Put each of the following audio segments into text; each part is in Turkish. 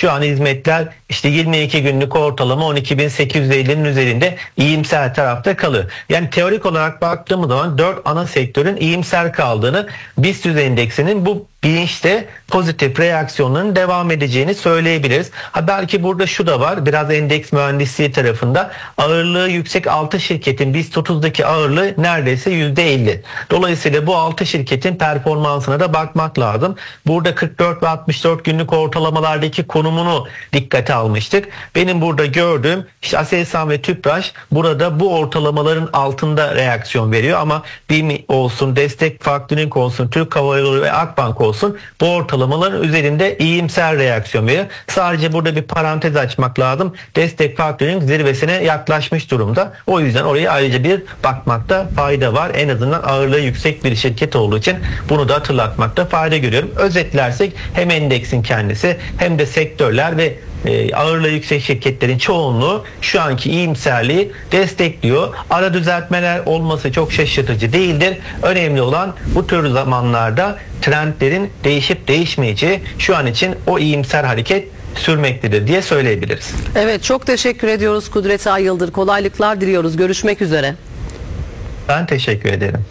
Şu an hizmetler işte 22 günlük ortalama 12.850'nin üzerinde iyimser tarafta kalıyor. Yani teorik olarak baktığımız zaman 4 ana sektörün iyimser kaldığını, BIST endeksinin bu bilinçte pozitif reaksiyonların devam edeceğini söyleyebiliriz. Belki burada şu da var, biraz endeks mühendisliği tarafında ağırlığı yüksek 6 şirketin BIST 30'daki ağırlığı neredeyse %50. Dolayısıyla bu 6 şirketin performansına da bakmak lazım. Burada 44 ve 64 günlük ortalamalardaki konumunu dikkate almıştık. Benim burada gördüğüm işte Aselsan ve Tüpraş burada bu ortalamaların altında reaksiyon veriyor ama BİM olsun, Destek Faktoring olsun, Türk Hava Yolları ve Akbank olsun bu ortalamaların üzerinde iyimser reaksiyon veriyor. Sadece burada bir parantez açmak lazım. Destek Faktoring zirvesine yaklaşmış durumda. O yüzden oraya ayrıca bir bakmakta fayda var. En azından ağırlığı yüksek bir şirket olduğu için bunu da hatırlatmakta fayda görüyorum. Özetlersek hem endeksin kendisi hem de sektörler ve ağırlığı yüksek şirketlerin çoğunluğu şu anki iyimserliği destekliyor. Ara düzeltmeler olması çok şaşırtıcı değildir. Önemli olan bu tür zamanlarda trendlerin değişip değişmeyeceği, şu an için o iyimser hareket sürmektedir diye söyleyebiliriz. Evet, çok teşekkür ediyoruz Kudret Ayıldır. Kolaylıklar diliyoruz. Görüşmek üzere. Ben teşekkür ederim.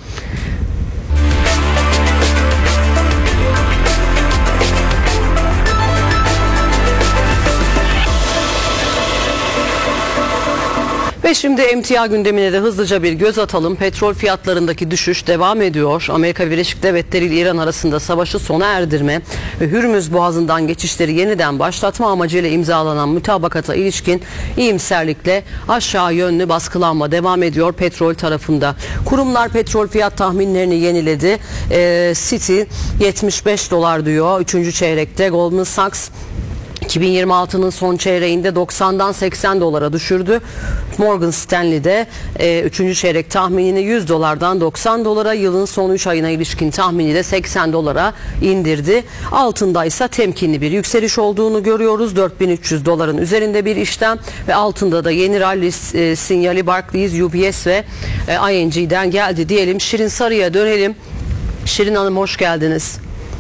Ve şimdi emtia gündemine de hızlıca bir göz atalım. Petrol fiyatlarındaki düşüş devam ediyor. Amerika Birleşik Devletleri ile İran arasında savaşı sona erdirme ve Hürmüz Boğazı'ndan geçişleri yeniden başlatma amacıyla imzalanan mutabakata ilişkin iyimserlikle aşağı yönlü baskılanma devam ediyor petrol tarafında. Kurumlar petrol fiyat tahminlerini yeniledi. Citi 75 dolar diyor 3. çeyrekte. Goldman Sachs 2026'nın son çeyreğinde 90'dan 80 dolara düşürdü. Morgan Stanley'de 3. çeyrek tahminini 100 dolardan 90 dolara, yılın son 3 ayına ilişkin tahmini de 80 dolara indirdi. Altında ise temkinli bir yükseliş olduğunu görüyoruz. 4300 doların üzerinde bir işlem ve altında da yeni rally sinyali Barclays, UBS ve ING'den geldi diyelim. Şirin Sarı'ya dönelim. Şirin Hanım, hoş geldiniz.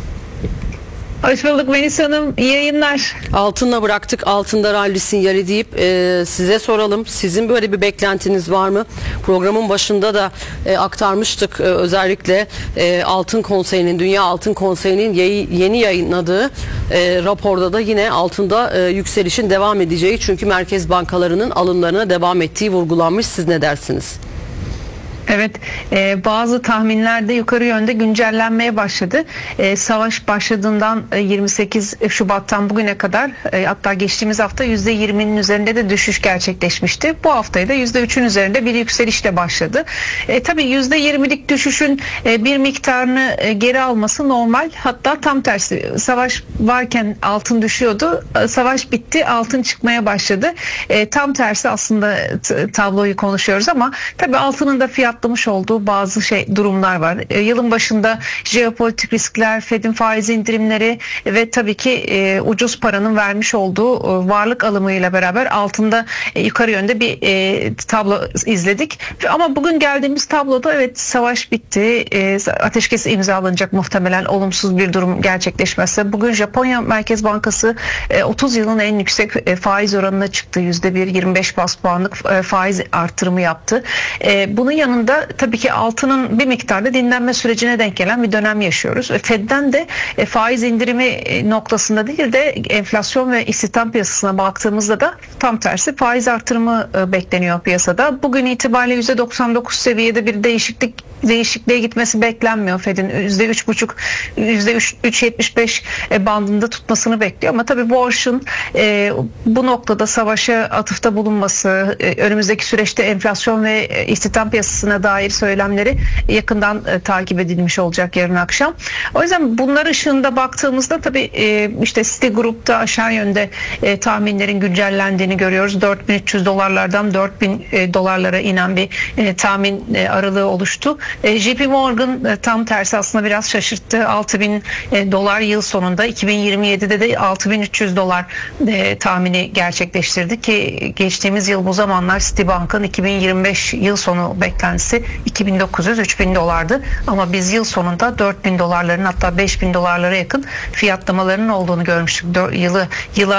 Hoş bulduk Melis Hanım. İyi yayınlar. Altınla bıraktık. Altında rally sinyali deyip size soralım. Sizin böyle bir beklentiniz var mı? Programın başında da aktarmıştık. Özellikle Altın Konseyi'nin, Dünya Altın Konseyi'nin yeni yayınladığı raporda da yine altında yükselişin devam edeceği, çünkü merkez bankalarının alımlarına devam ettiği vurgulanmış. Siz ne dersiniz? Evet, bazı tahminlerde yukarı yönde güncellenmeye başladı. Savaş başladığından 28 Şubat'tan bugüne kadar, hatta geçtiğimiz hafta %20'nin üzerinde de düşüş gerçekleşmişti. Bu haftayı da %3'ün üzerinde bir yükselişle başladı. Tabii %20'lik düşüşün bir miktarını geri alması normal. Hatta tam tersi. Savaş varken altın düşüyordu. Savaş bitti, altın çıkmaya başladı. Tam tersi aslında tabloyu konuşuyoruz ama tabii altının da fiyatlamış olduğu bazı durumlar var. Yılın başında jeopolitik riskler, Fed'in faiz indirimleri ve tabii ki ucuz paranın vermiş olduğu varlık alımıyla beraber altında yukarı yönde bir tablo izledik. Ama bugün geldiğimiz tabloda evet, savaş bitti. Ateşkes imzalanacak muhtemelen, olumsuz bir durum gerçekleşmezse. Bugün Japonya Merkez Bankası 30 yılın en yüksek faiz oranına çıktı. %1, 25 bas puanlık faiz artırımı yaptı. Bunun yanında tabii ki altının bir miktarda dinlenme sürecine denk gelen bir dönem yaşıyoruz. Fed'den de faiz indirimi noktasında değil de enflasyon ve istihdam piyasasına baktığımızda da tam tersi faiz artırımı bekleniyor piyasada. Bugün itibariyle %99 seviyede bir değişikliğe gitmesi beklenmiyor. Fed'in %3,5, %3,75 bandında tutmasını bekliyor. Ama tabii Borch'un bu noktada savaşa atıfta bulunması, önümüzdeki süreçte enflasyon ve istihdam piyasasına dair söylemleri yakından takip edilmiş olacak yarın akşam. O yüzden bunlar ışığında baktığımızda tabii işte Citigroup'ta aşağı yönde tahminlerin güncellendiğini görüyoruz. 4300 dolarlardan 4000 dolarlara inen bir tahmin aralığı oluştu. JP Morgan tam tersi, aslında biraz şaşırttı. 6000 dolar yıl sonunda, 2027'de de 6300 dolar tahmini gerçekleştirdi ki geçtiğimiz yıl bu zamanlar Citibank'ın 2025 yıl sonu beklentisi 2900-3000 dolardı. Ama biz yıl sonunda 4000 dolarların, hatta 5000 dolarlara yakın fiyatlamalarının olduğunu görmüştük. Yıla